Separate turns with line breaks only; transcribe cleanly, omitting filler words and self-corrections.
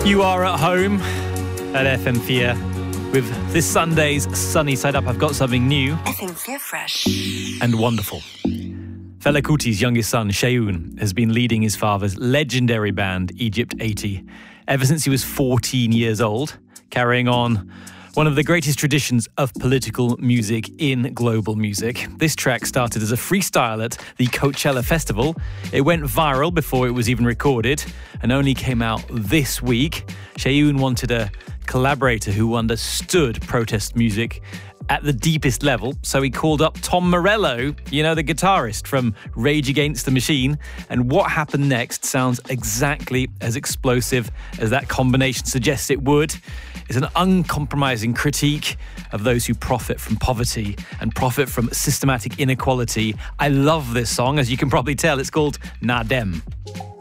You are at home at FM4 with this Sunday's Sunny Side Up. I've got something new.
FM4 Fresh.
And wonderful. Fela Kuti's youngest son, Seun, has been leading his father's legendary band, Egypt 80, ever since he was 14 years old, carrying on one of the greatest traditions of political music in global music. This track started as a freestyle at the Coachella Festival. It went viral before it was even recorded and only came out this week. Seun wanted a collaborator who understood protest music at the deepest level, so he called up Tom Morello, you know, the guitarist from Rage Against the Machine, and what happened next sounds exactly as explosive as that combination suggests it would. It's an uncompromising critique of those who profit from poverty and profit from systematic inequality. I love this song, as you can probably tell. It's called Nadem.